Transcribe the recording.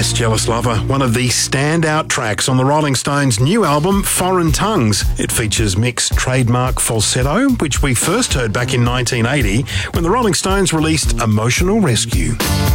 That's Jealous Lover, one of the standout tracks on the Rolling Stones' new album, Foreign Tongues. It features Mick's trademark falsetto, which we first heard back in 1980 when the Rolling Stones released Emotional Rescue.